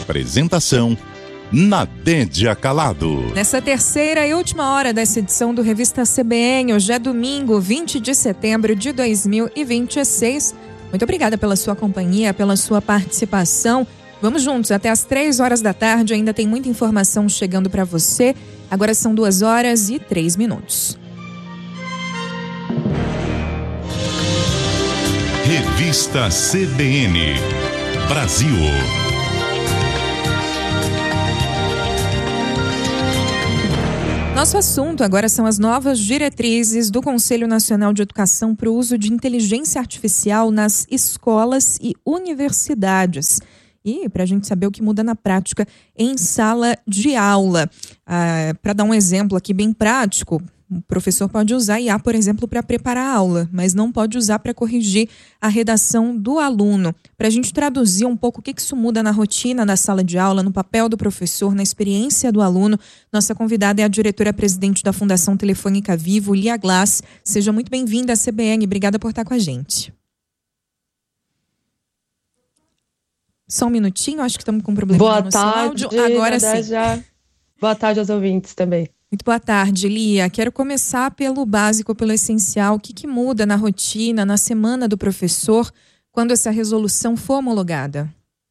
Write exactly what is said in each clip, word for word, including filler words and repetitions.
Apresentação: Nadédia Calado. Nessa terceira e última hora dessa edição do Revista C B N, hoje é domingo, vinte de setembro de dois mil e vinte e seis. Muito obrigada pela sua companhia, pela sua participação. Vamos juntos até as três horas da tarde, ainda tem muita informação chegando para você. Agora são duas horas e três minutos. Revista C B N Brasil. Nosso assunto agora são as novas diretrizes do Conselho Nacional de Educação para o uso de inteligência artificial nas escolas e universidades. E para a gente saber o que muda na prática em sala de aula. Ah, para dar um exemplo aqui bem prático, o professor pode usar I A, por exemplo, para preparar a aula, mas não pode usar para corrigir a redação do aluno. Para a gente traduzir um pouco o que isso muda na rotina da sala de aula, no papel do professor, na experiência do aluno, nossa convidada é a diretora-presidente da Fundação Telefônica Vivo, Lia Glass. Seja muito bem-vinda à C B N. Obrigada por estar com a gente. Só um minutinho, acho que estamos com um problema Boa no tarde, seu áudio. Agora sim. Já... Boa tarde aos ouvintes também. Muito boa tarde, Lia. Quero começar pelo básico, pelo essencial. O que, que muda na rotina, na semana do professor, quando essa resolução for homologada?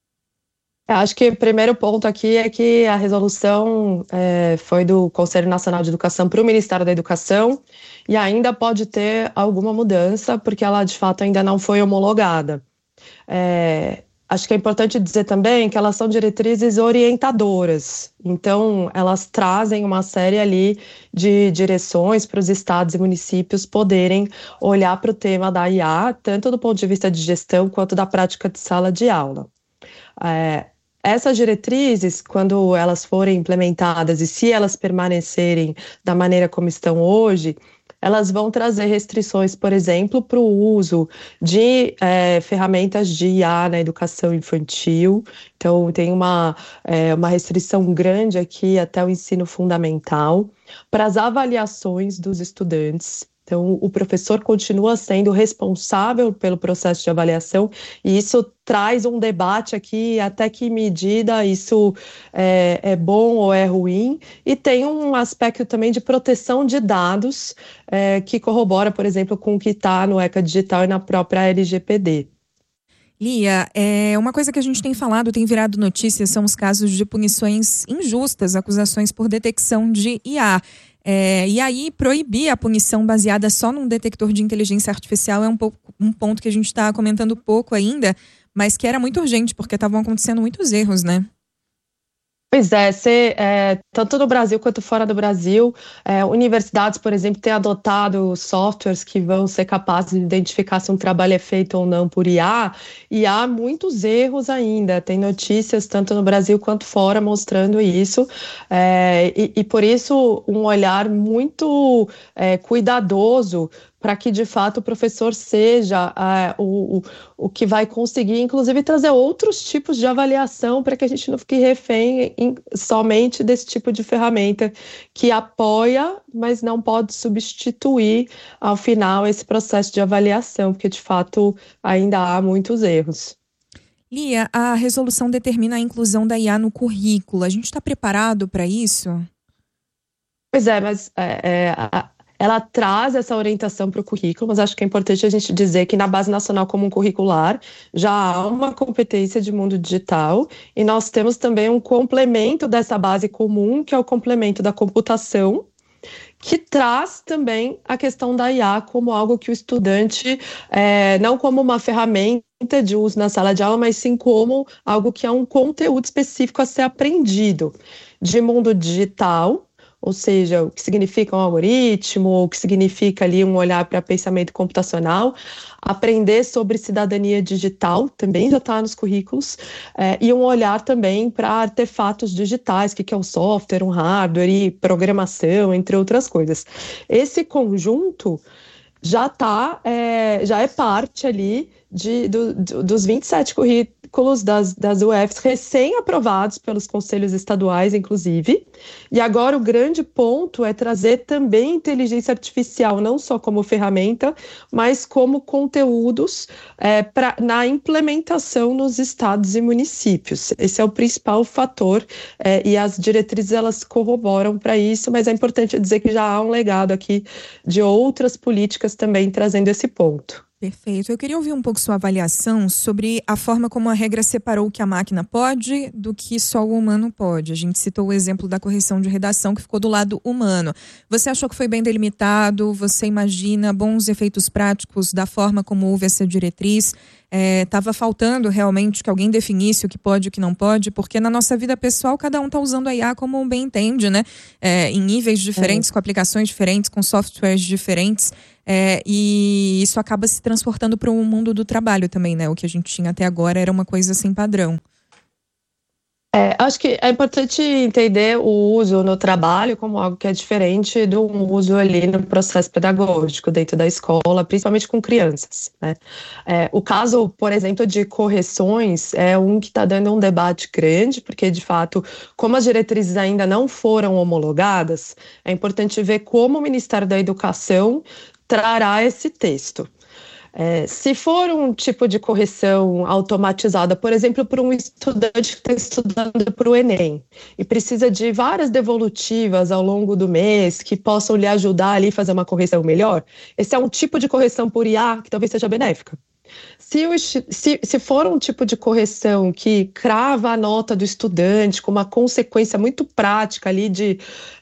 Eu acho que o primeiro ponto aqui é que a resolução é, foi do Conselho Nacional de Educação para o Ministério da Educação e ainda pode ter alguma mudança, porque ela de fato ainda não foi homologada. É... Acho que é importante dizer também que elas são diretrizes orientadoras, então elas trazem uma série ali de direções para os estados e municípios poderem olhar para o tema da I A, tanto do ponto de vista de gestão quanto da prática de sala de aula. É, essas diretrizes, quando elas forem implementadas e se elas permanecerem da maneira como estão hoje, elas vão trazer restrições, por exemplo, para o uso de é, ferramentas de I A na educação infantil. Então, tem uma, é, uma restrição grande aqui até o ensino fundamental, para as avaliações dos estudantes. Então, o professor continua sendo responsável pelo processo de avaliação e isso traz um debate aqui, até que medida isso é, é bom ou é ruim. E tem um aspecto também de proteção de dados é, que corrobora, por exemplo, com o que está no ECA Digital e na própria L G P D. Lia, é, uma coisa que a gente tem falado, tem virado notícia, são os casos de punições injustas, acusações por detecção de I A. É, e aí, proibir a punição baseada só num detector de inteligência artificial é um, pouco, um ponto que a gente está comentando pouco ainda, mas que era muito urgente, porque estavam acontecendo muitos erros, né? Pois é, ser, é, tanto no Brasil quanto fora do Brasil, é, universidades, por exemplo, têm adotado softwares que vão ser capazes de identificar se um trabalho é feito ou não por I A, e há muitos erros ainda. Tem notícias tanto no Brasil quanto fora mostrando isso, é, e, e por isso um olhar muito é, cuidadoso para que, de fato, o professor seja uh, o, o, o que vai conseguir, inclusive, trazer outros tipos de avaliação para que a gente não fique refém em, somente desse tipo de ferramenta que apoia, mas não pode substituir, ao final, esse processo de avaliação, porque, de fato, ainda há muitos erros. Lia, a resolução determina a inclusão da I A no currículo. A gente está preparado para isso? Pois é, mas... É, é, a... Ela traz essa orientação para o currículo, mas acho que é importante a gente dizer que na Base Nacional Comum Curricular já há uma competência de mundo digital e nós temos também um complemento dessa base comum, que é o complemento da computação, que traz também a questão da I A como algo que o estudante, é, não como uma ferramenta de uso na sala de aula, mas sim como algo que é um conteúdo específico a ser aprendido de mundo digital. Ou seja, o que significa um algoritmo, o que significa ali um olhar para pensamento computacional, aprender sobre cidadania digital, também já está nos currículos, é, e um olhar também para artefatos digitais, o que, que é um software, um hardware e programação, entre outras coisas. Esse conjunto já tá, é, já é parte ali de, do, do, dos vinte e sete currículos das, das U Fs recém-aprovados pelos conselhos estaduais, inclusive. E agora o grande ponto é trazer também inteligência artificial, não só como ferramenta, mas como conteúdos é, pra, na implementação nos estados e municípios. Esse é o principal fator é, e as diretrizes elas corroboram para isso, mas é importante dizer que já há um legado aqui de outras políticas também trazendo esse ponto. Perfeito. Eu queria ouvir um pouco sua avaliação sobre a forma como a regra separou o que a máquina pode do que só o humano pode. A gente citou o exemplo da correção de redação que ficou do lado humano. Você achou que foi bem delimitado? Você imagina bons efeitos práticos da forma como houve essa diretriz? Estava é, faltando realmente que alguém definisse o que pode e o que não pode, porque na nossa vida pessoal cada um está usando a I A como bem entende, né? É, em níveis diferentes, é. com aplicações diferentes, com softwares diferentes. É, e isso acaba se transportando para o mundo do trabalho também, né? O que a gente tinha até agora era uma coisa sem padrão. É, acho que é importante entender o uso no trabalho como algo que é diferente do uso ali no processo pedagógico dentro da escola, principalmente com crianças, né? É, o caso, por exemplo, de correções é um que está dando um debate grande, porque, de fato, como as diretrizes ainda não foram homologadas, é importante ver como o Ministério da Educação trará esse texto. É, se for um tipo de correção automatizada, por exemplo, para um estudante que está estudando para o Enem e precisa de várias devolutivas ao longo do mês que possam lhe ajudar ali a fazer uma correção melhor, esse é um tipo de correção por I A que talvez seja benéfica. Se, o, se, se for um tipo de correção que crava a nota do estudante com uma consequência muito prática ali de,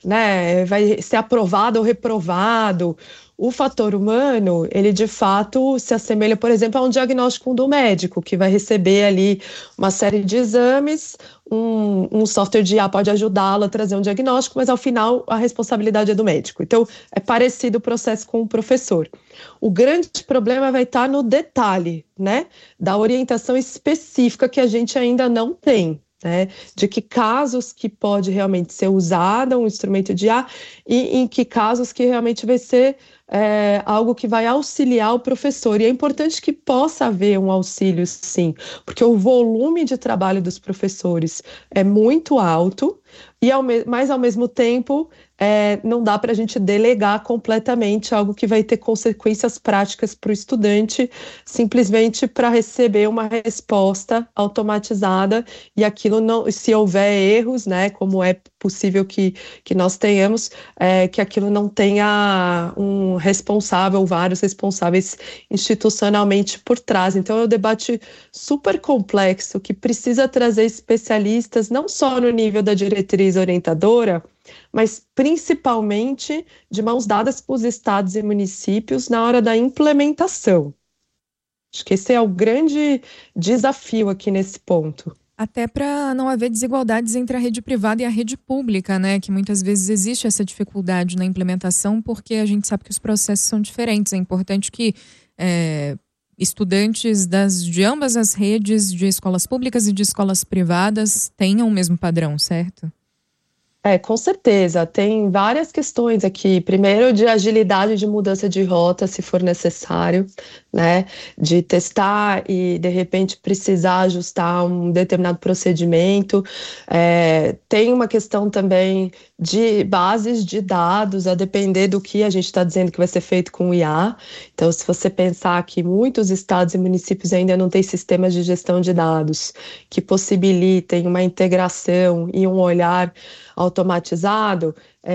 né, vai ser aprovado ou reprovado, o fator humano, ele de fato se assemelha, por exemplo, a um diagnóstico do médico, que vai receber ali uma série de exames, um, um software de I A pode ajudá-lo a trazer um diagnóstico, mas ao final a responsabilidade é do médico. Então, é parecido o processo com o professor. O grande problema vai estar no detalhe, né, da orientação específica que a gente ainda não tem. Né, de que casos que pode realmente ser usado um instrumento de I A e em que casos que realmente vai ser é, algo que vai auxiliar o professor. E é importante que possa haver um auxílio, sim, porque o volume de trabalho dos professores é muito alto, e ao me- mas ao mesmo tempo é, não dá para a gente delegar completamente algo que vai ter consequências práticas para o estudante, simplesmente para receber uma resposta automatizada, e aquilo não, se houver erros, né, como é possível que, que nós tenhamos, é, que aquilo não tenha um responsável, vários responsáveis institucionalmente por trás. Então é um debate super complexo que precisa trazer especialistas não só no nível da diretriz orientadora, mas principalmente de mãos dadas com os estados e municípios na hora da implementação. Acho que esse é o grande desafio aqui nesse ponto. Até para não haver desigualdades entre a rede privada e a rede pública, né? Que muitas vezes existe essa dificuldade na implementação, porque a gente sabe que os processos são diferentes. É importante que é, estudantes das, de ambas as redes, de escolas públicas e de escolas privadas, tenham o mesmo padrão, certo? É, com certeza. Tem várias questões aqui. Primeiro, de agilidade de mudança de rota, se for necessário, né? De testar e, de repente, precisar ajustar um determinado procedimento. É, tem uma questão também de bases de dados, a depender do que a gente está dizendo que vai ser feito com o I A. Então, se você pensar que muitos estados e municípios ainda não têm sistemas de gestão de dados que possibilitem uma integração e um olhar automatizado,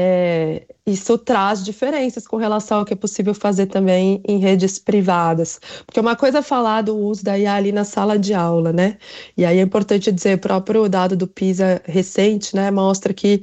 é, isso traz diferenças com relação ao que é possível fazer também em redes privadas. Porque uma coisa é falar do uso da I A ali na sala de aula, né? E aí é importante dizer, o próprio dado do PISA recente, né, mostra que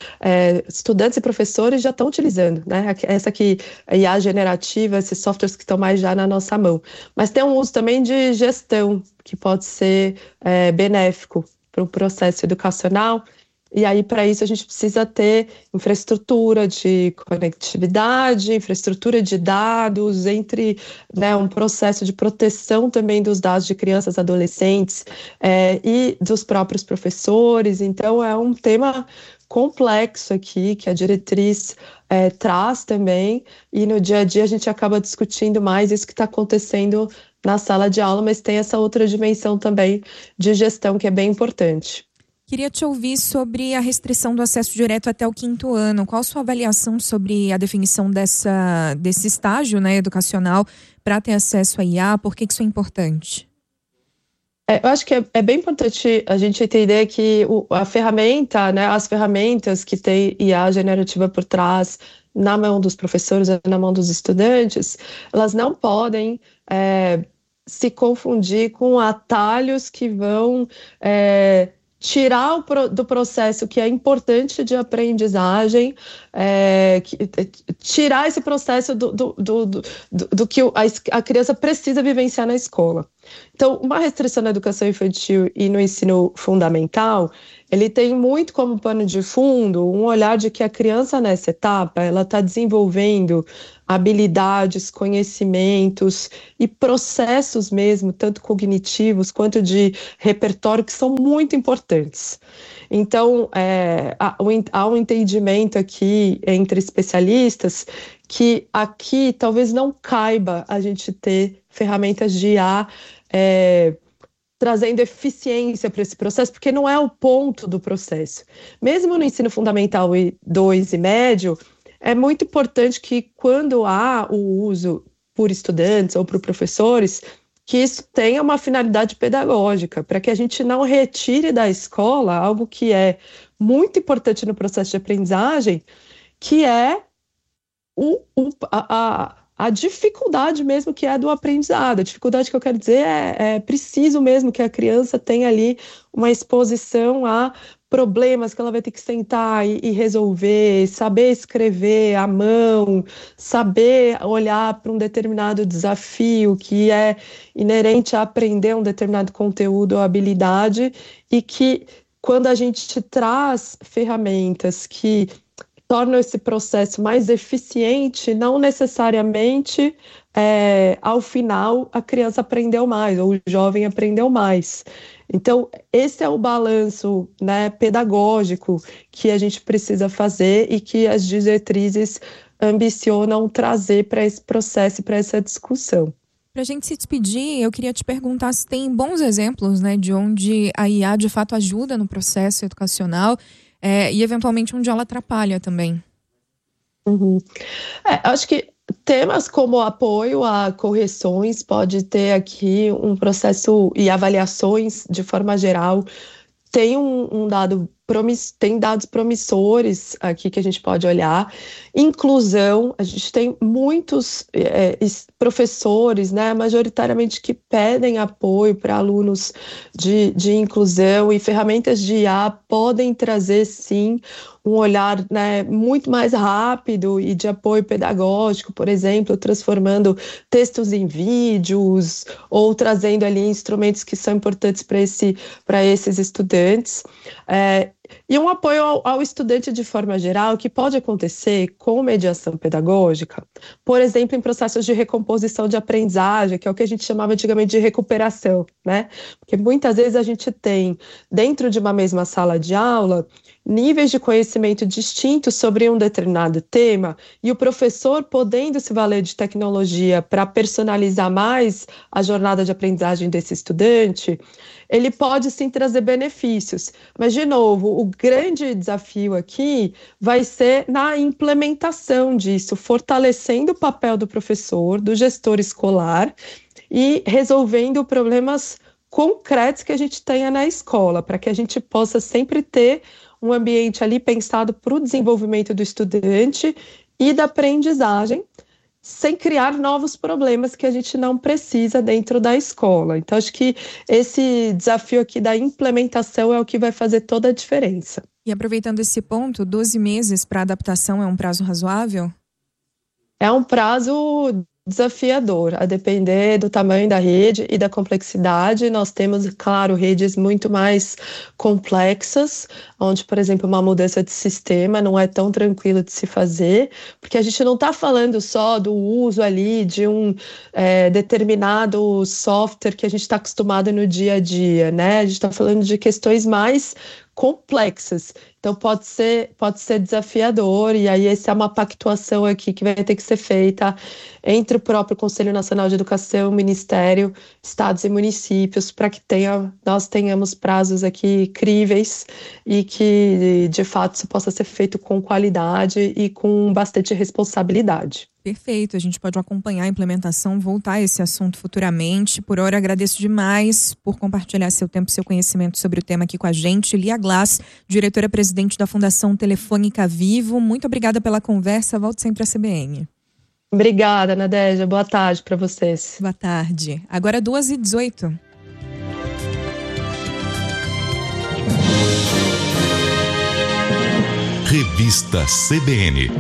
é, estudantes e professores já estão utilizando, né? Essa aqui, a I A generativa, esses softwares que estão mais já na nossa mão. Mas tem um uso também de gestão, que pode ser é, benéfico para o processo educacional. E aí, para isso, a gente precisa ter infraestrutura de conectividade, infraestrutura de dados, entre, né, um processo de proteção também dos dados de crianças e adolescentes é, e dos próprios professores. Então, é um tema complexo aqui, que a diretriz é, traz também, e no dia a dia a gente acaba discutindo mais isso que está acontecendo na sala de aula, mas tem essa outra dimensão também de gestão que é bem importante. Queria te ouvir sobre a restrição do acesso direto até o quinto ano. Qual a sua avaliação sobre a definição dessa, desse estágio, né, educacional para ter acesso a I A? Por que isso é importante? É, eu acho que é, é bem importante a gente entender que o, a ferramenta, né, as ferramentas que tem I A generativa por trás, na mão dos professores, na mão dos estudantes, elas não podem é, se confundir com atalhos que vão é, tirar o pro, do processo que é importante de aprendizagem, é, que, tirar esse processo do, do, do, do, do que a, a criança precisa vivenciar na escola. Então, uma restrição na educação infantil e no ensino fundamental, ele tem muito como pano de fundo um olhar de que a criança nessa etapa, ela está desenvolvendo habilidades, conhecimentos e processos mesmo, tanto cognitivos quanto de repertório, que são muito importantes. Então, é, há um entendimento aqui entre especialistas que aqui talvez não caiba a gente ter ferramentas de I A é, trazendo eficiência para esse processo, porque não é o ponto do processo. Mesmo no ensino fundamental dois e médio, é muito importante que quando há o uso por estudantes ou por professores, que isso tenha uma finalidade pedagógica, para que a gente não retire da escola algo que é muito importante no processo de aprendizagem, que é o, o, a, a dificuldade mesmo que é do aprendizado. A dificuldade que eu quero dizer é, é preciso mesmo que a criança tenha ali uma exposição a problemas que ela vai ter que sentar e, e resolver, saber escrever à mão, saber olhar para um determinado desafio que é inerente a aprender um determinado conteúdo ou habilidade, e que quando a gente traz ferramentas que tornam esse processo mais eficiente, não necessariamente é, ao final a criança aprendeu mais, ou o jovem aprendeu mais. Então, esse é o balanço, né, pedagógico que a gente precisa fazer e que as diretrizes ambicionam trazer para esse processo e para essa discussão. Para a gente se despedir, eu queria te perguntar se tem bons exemplos, né, de onde a I A de fato ajuda no processo educacional é, e eventualmente onde ela atrapalha também. Uhum. É, acho que temas como apoio a correções pode ter aqui um processo e avaliações de forma geral. Tem um, um dado promiss, tem dados promissores aqui que a gente pode olhar. Inclusão, a gente tem muitos é, professores, né, majoritariamente que pedem apoio para alunos de, de inclusão, e ferramentas de I A podem trazer, sim, um olhar, né, muito mais rápido e de apoio pedagógico, por exemplo, transformando textos em vídeos ou trazendo ali instrumentos que são importantes para esse, para esses estudantes. É, e um apoio ao, ao estudante de forma geral, que pode acontecer com mediação pedagógica, por exemplo, em processos de recomposição de aprendizagem, que é o que a gente chamava antigamente de recuperação, né? Porque muitas vezes a gente tem, dentro de uma mesma sala de aula, níveis de conhecimento distintos sobre um determinado tema, e o professor, podendo se valer de tecnologia para personalizar mais a jornada de aprendizagem desse estudante, ele pode sim trazer benefícios. Mas, de novo, o grande desafio aqui vai ser na implementação disso, fortalecendo o papel do professor, do gestor escolar e resolvendo problemas concretos que a gente tenha na escola, para que a gente possa sempre ter um ambiente ali pensado para o desenvolvimento do estudante e da aprendizagem, sem criar novos problemas que a gente não precisa dentro da escola. Então, acho que esse desafio aqui da implementação é o que vai fazer toda a diferença. E aproveitando esse ponto, doze meses para adaptação é um prazo razoável? É um prazo desafiador, a depender do tamanho da rede e da complexidade. Nós temos, claro, redes muito mais complexas, onde, por exemplo, uma mudança de sistema não é tão tranquilo de se fazer, porque a gente não está falando só do uso ali de um é, determinado software que a gente está acostumado no dia a dia, né? A gente está falando de questões mais complexas. Então pode ser, pode ser desafiador, e aí essa é uma pactuação aqui que vai ter que ser feita entre o próprio Conselho Nacional de Educação, Ministério, estados e municípios, para que tenha, nós tenhamos prazos aqui críveis e que, de fato, isso possa ser feito com qualidade e com bastante responsabilidade. Perfeito, a gente pode acompanhar a implementação, voltar a esse assunto futuramente. Por hora, agradeço demais por compartilhar seu tempo e seu conhecimento sobre o tema aqui com a gente. Lia Glass, diretora-presidente da Fundação Telefônica Vivo. Muito obrigada pela conversa, volte sempre à C B N. Obrigada, Nadégia. Boa tarde para vocês. Boa tarde. Agora duas e dezoito. Revista C B N.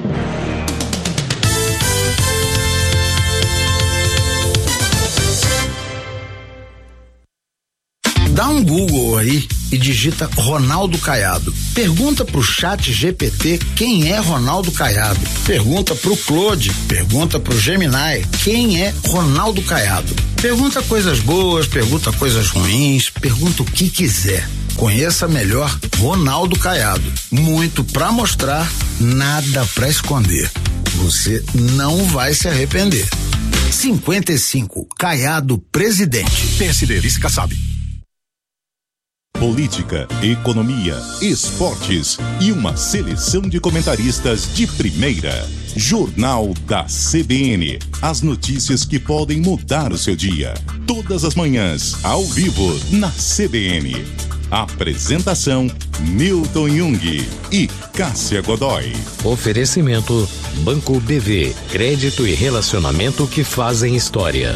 Dá um Google aí e digita Ronaldo Caiado. Pergunta pro chat G P T quem é Ronaldo Caiado. Pergunta pro Claude, pergunta pro Gemini quem é Ronaldo Caiado. Pergunta coisas boas, pergunta coisas ruins, pergunta o que quiser. Conheça melhor Ronaldo Caiado. Muito pra mostrar, nada pra esconder. Você não vai se arrepender. cinquenta e cinco, Caiado Presidente. P S D, vice Kassab. Política, economia, esportes e uma seleção de comentaristas de primeira. Jornal da C B N. As notícias que podem mudar o seu dia. Todas as manhãs, ao vivo, na C B N. Apresentação: Milton Jung e Cássia Godoy. Oferecimento: Banco B V. Crédito e relacionamento que fazem história.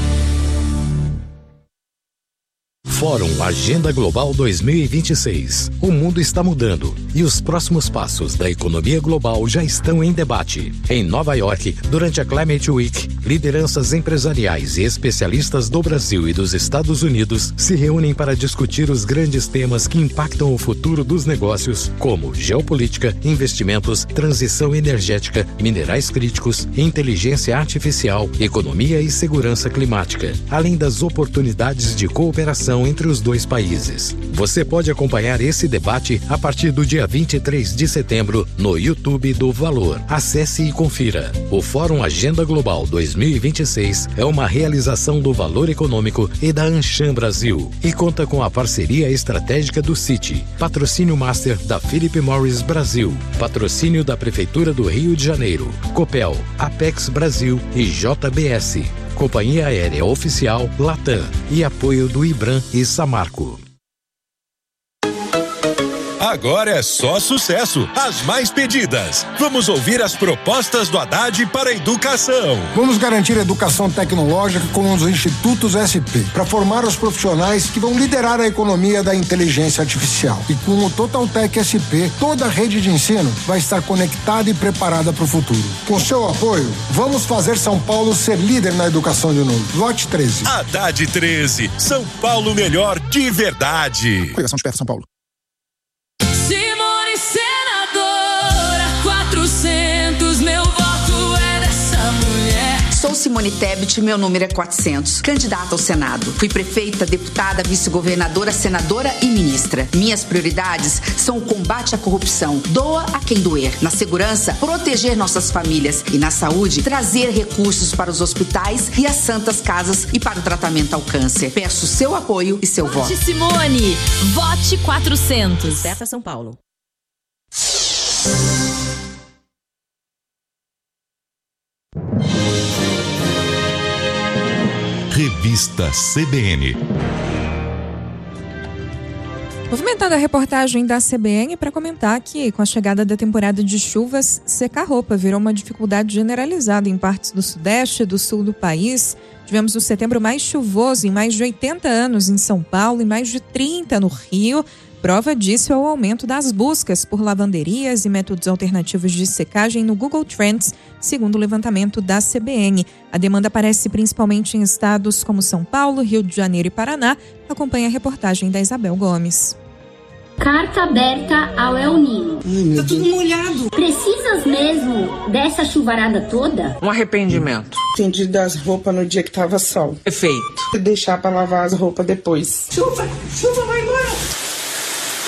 Fórum Agenda Global dois mil e vinte e seis. O mundo está mudando e os próximos passos da economia global já estão em debate. Em Nova York, durante a Climate Week, lideranças empresariais e especialistas do Brasil e dos Estados Unidos se reúnem para discutir os grandes temas que impactam o futuro dos negócios, como geopolítica, investimentos, transição energética, minerais críticos, inteligência artificial, economia e segurança climática, além das oportunidades de cooperação entre os dois países. Você pode acompanhar esse debate a partir do dia vinte e três de setembro no YouTube do Valor. Acesse e confira. O Fórum Agenda Global dois mil e vinte e seis é uma realização do Valor Econômico e da Anshan Brasil e conta com a parceria estratégica do Citi, patrocínio master da Philip Morris Brasil, patrocínio da Prefeitura do Rio de Janeiro, Copel, Apex Brasil e J B S. Companhia Aérea Oficial Latam e apoio do Ibram e Samarco. Agora é só sucesso, as mais pedidas. Vamos ouvir as propostas do Haddad para a educação. Vamos garantir a educação tecnológica com os institutos S P, para formar os profissionais que vão liderar a economia da inteligência artificial. E com o Totaltech S P, toda a rede de ensino vai estar conectada e preparada para o futuro. Com seu apoio, vamos fazer São Paulo ser líder na educação de novo. Vote treze. Haddad treze, São Paulo melhor de verdade. Coligação de Perto São Paulo. Simone senadora, quatrocentos, meu voto é dessa mulher. Sou Simone Tebet, meu número é quatrocentos, candidata ao Senado. Fui prefeita, deputada, vice-governadora, senadora e ministra. Minhas prioridades são o combate à corrupção, doa a quem doer. Na segurança, proteger nossas famílias. E na saúde, trazer recursos para os hospitais e as santas casas e para o tratamento ao câncer. Peço seu apoio e seu voto. Vote Simone, vote quatrocentos. Beta São Paulo. Revista C B N. Movimentada a reportagem da C B N para comentar que, com a chegada da temporada de chuvas, secar roupa virou uma dificuldade generalizada em partes do Sudeste e do Sul do país. Tivemos o setembro mais chuvoso em mais de oitenta anos em São Paulo e mais de trinta no Rio. Prova disso é o aumento das buscas por lavanderias e métodos alternativos de secagem no Google Trends, segundo o levantamento da C B N. A demanda aparece principalmente em estados como São Paulo, Rio de Janeiro e Paraná. Acompanhe a reportagem da Isabel Gomes. Carta aberta ao El Niño. Ai, tá tudo molhado. Precisas mesmo dessa chuvarada toda? Um arrependimento. Entendi das roupas no dia que tava sol. Efeito. Deixar pra lavar as roupas depois. Chuva, chuva vai embora.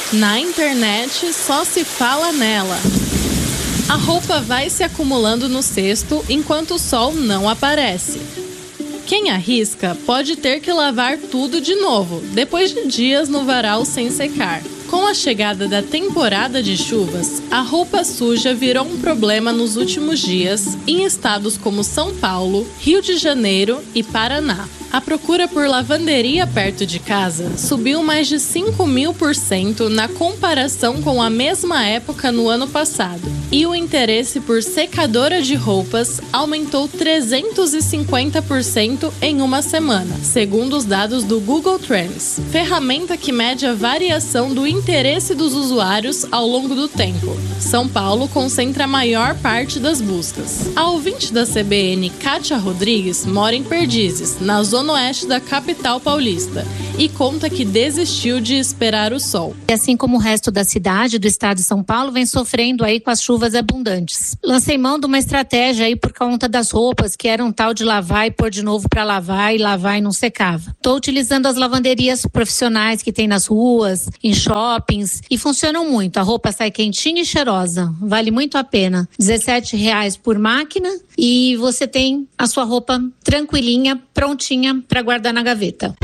Na internet só se fala nela. A roupa vai se acumulando no cesto enquanto o sol não aparece. Quem arrisca pode ter que lavar tudo de novo, depois de dias no varal sem secar. Com a chegada da temporada de chuvas, a roupa suja virou um problema nos últimos dias em estados como São Paulo, Rio de Janeiro e Paraná. A procura por lavanderia perto de casa subiu mais de cinco mil por cento na comparação com a mesma época no ano passado. E o interesse por secadora de roupas aumentou trezentos e cinquenta por cento em uma semana, segundo os dados do Google Trends, ferramenta que mede a variação do interesse dos usuários ao longo do tempo. São Paulo concentra a maior parte das buscas. A ouvinte da C B N, Kátia Rodrigues, mora em Perdizes, na zona oeste da capital paulista, e conta que desistiu de esperar o sol. Assim como o resto da cidade do estado de São Paulo vem sofrendo aí com as chuvas abundantes. Lancei mão de uma estratégia aí por conta das roupas que eram tal de lavar e pôr de novo para lavar e lavar e não secava. Estou utilizando as lavanderias profissionais que tem nas ruas, em shoppings, e funcionam muito. A roupa sai quentinha e cheirosa, vale muito a pena. dezessete reais por máquina e você tem a sua roupa tranquilinha, prontinha para guardar na gaveta.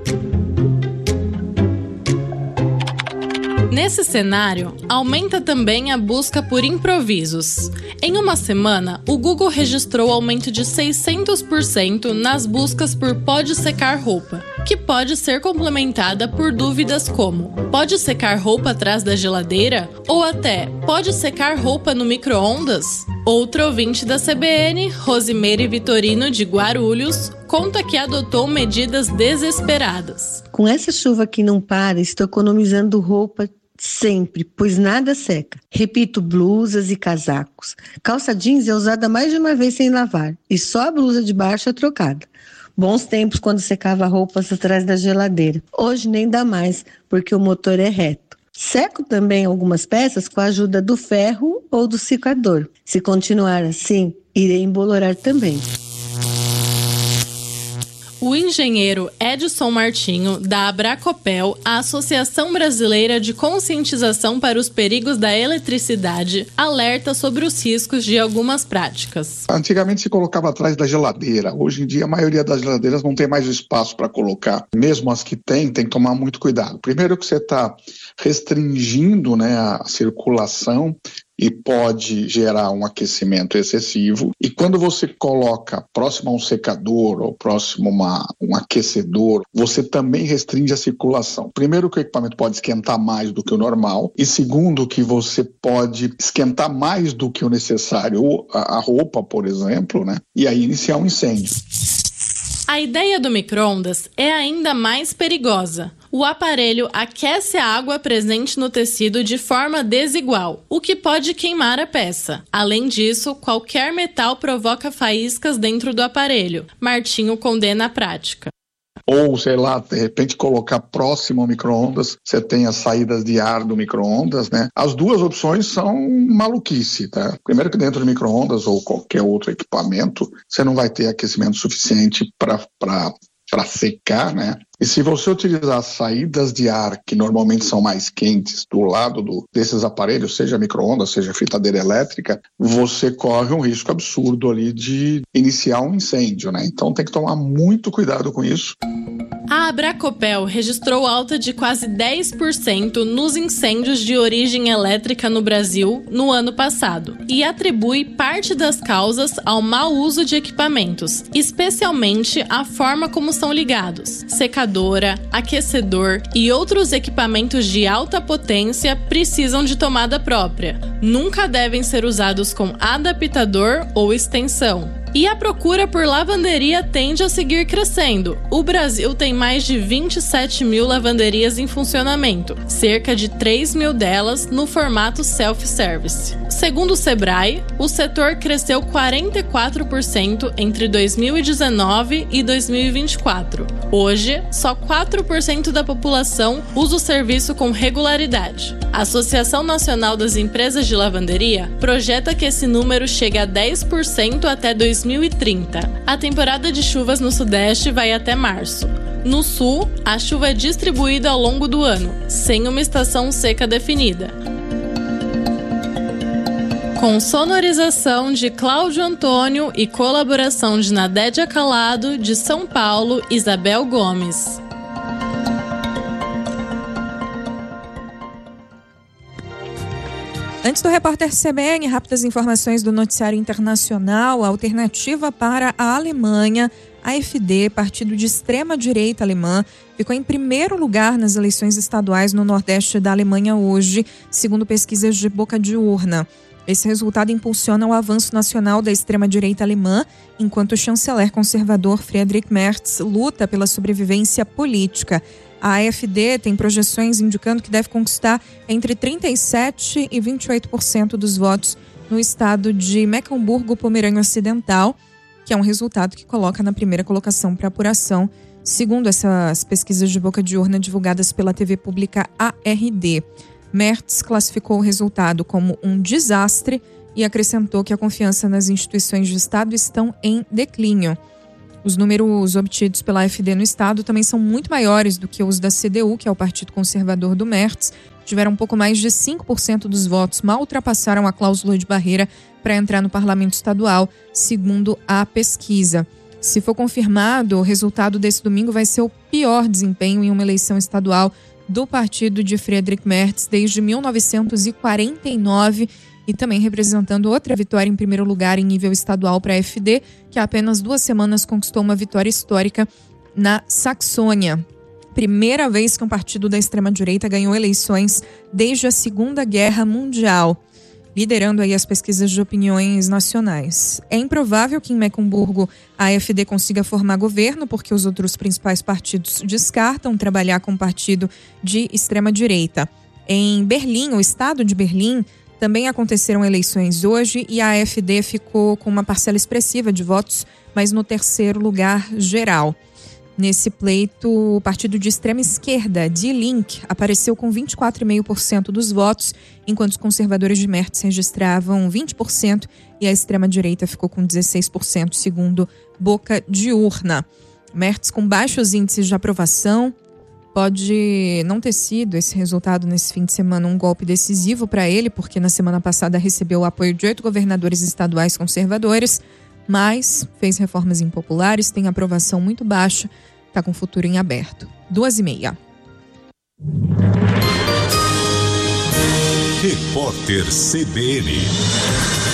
Nesse cenário, aumenta também a busca por improvisos. Em uma semana, o Google registrou aumento de seiscentos por cento nas buscas por pode secar roupa, que pode ser complementada por dúvidas como: pode secar roupa atrás da geladeira? Ou até, pode secar roupa no micro-ondas? Outro ouvinte da C B N, Rosimeire Vitorino de Guarulhos, conta que adotou medidas desesperadas. Com essa chuva que não para, estou economizando roupa sempre, pois nada seca. Repito, blusas e casacos. Calça jeans é usada mais de uma vez sem lavar, e só a blusa de baixo é trocada. Bons tempos quando secava roupas atrás da geladeira. Hoje nem dá mais, porque o motor é reto. Seco também algumas peças com a ajuda do ferro ou do secador. Se continuar assim, irei embolorar também. O engenheiro Edson Martinho, da Abracopel, a Associação Brasileira de Conscientização para os Perigos da Eletricidade, alerta sobre os riscos de algumas práticas. Antigamente se colocava atrás da geladeira. Hoje em dia a maioria das geladeiras não tem mais espaço para colocar. Mesmo as que tem, tem que tomar muito cuidado. Primeiro que você está restringindo, né, a circulação e pode gerar um aquecimento excessivo. E quando você coloca próximo a um secador ou próximo a uma, um aquecedor, você também restringe a circulação. Primeiro que o equipamento pode esquentar mais do que o normal, e segundo que você pode esquentar mais do que o necessário a, a roupa, por exemplo, né? E aí iniciar um incêndio. A ideia do micro-ondas é ainda mais perigosa. O aparelho aquece a água presente no tecido de forma desigual, o que pode queimar a peça. Além disso, qualquer metal provoca faíscas dentro do aparelho. Martinho condena a prática. Ou, sei lá, de repente colocar próximo ao micro-ondas, você tem as saídas de ar do micro-ondas, né? As duas opções são maluquice, tá? Primeiro que dentro do micro-ondas ou qualquer outro equipamento, você não vai ter aquecimento suficiente para para secar, né? E se você utilizar saídas de ar que normalmente são mais quentes do lado do, desses aparelhos, seja micro-ondas, seja fritadeira elétrica, você corre um risco absurdo ali de iniciar um incêndio, né? Então tem que tomar muito cuidado com isso. A Abracopel registrou alta de quase dez por cento nos incêndios de origem elétrica no Brasil no ano passado e atribui parte das causas ao mau uso de equipamentos, especialmente a forma como são ligados. Secadora, aquecedor e outros equipamentos de alta potência precisam de tomada própria. Nunca devem ser usados com adaptador ou extensão. E a procura por lavanderia tende a seguir crescendo. O Brasil tem mais de vinte e sete mil lavanderias em funcionamento, cerca de três mil delas no formato self-service. Segundo o Sebrae, o setor cresceu quarenta e quatro por cento entre dois mil e dezenove e dois mil e vinte e quatro. Hoje, só quatro por cento da população usa o serviço com regularidade. A Associação Nacional das Empresas de Lavanderia projeta que esse número chegue a dez por cento até dois mil e trinta. A temporada de chuvas no Sudeste vai até março. No sul, a chuva é distribuída ao longo do ano, sem uma estação seca definida. Com sonorização de Cláudio Antônio e colaboração de Nadédia Calado, de São Paulo, Isabel Gomes. Antes do repórter C B N, rápidas informações do noticiário internacional. A alternativa para a Alemanha, a AfD, partido de extrema-direita alemã, ficou em primeiro lugar nas eleições estaduais no nordeste da Alemanha hoje, segundo pesquisas de boca de urna. Esse resultado impulsiona o avanço nacional da extrema-direita alemã, enquanto o chanceler conservador Friedrich Merz luta pela sobrevivência política. A AfD tem projeções indicando que deve conquistar entre trinta e sete por cento e vinte e oito por cento dos votos no estado de Mecklemburgo-Pomerânia Ocidental, que é um resultado que coloca na primeira colocação para apuração, segundo essas pesquisas de boca de urna divulgadas pela T V pública A R D. Merz classificou o resultado como um desastre e acrescentou que a confiança nas instituições de Estado estão em declínio. Os números obtidos pela AfD no estado também são muito maiores do que os da C D U, que é o partido conservador do Merz. Tiveram um pouco mais de cinco por cento dos votos, mal ultrapassaram a cláusula de barreira para entrar no parlamento estadual, segundo a pesquisa. Se for confirmado, o resultado desse domingo vai ser o pior desempenho em uma eleição estadual do partido de Friedrich Merz desde mil novecentos e quarenta e nove e também representando outra vitória em primeiro lugar em nível estadual para a AfD, que há apenas duas semanas conquistou uma vitória histórica na Saxônia. Primeira vez que um partido da extrema-direita ganhou eleições desde a Segunda Guerra Mundial, liderando aí as pesquisas de opiniões nacionais. É improvável que em Mecklemburgo a AfD consiga formar governo, porque os outros principais partidos descartam trabalhar com um partido de extrema-direita. Em Berlim, o estado de Berlim, também aconteceram eleições hoje e a AfD ficou com uma parcela expressiva de votos, mas no terceiro lugar geral. Nesse pleito, o partido de extrema esquerda, Die Linke, apareceu com vinte e quatro vírgula cinco por cento dos votos, enquanto os conservadores de Merz registravam vinte por cento e a extrema-direita ficou com dezesseis por cento, segundo boca de urna. Merz, com baixos índices de aprovação, pode não ter sido esse resultado nesse fim de semana um golpe decisivo para ele, porque na semana passada recebeu o apoio de oito governadores estaduais conservadores, mas fez reformas impopulares, tem aprovação muito baixa, está com o futuro em aberto. Duas e meia. Repórter C B N.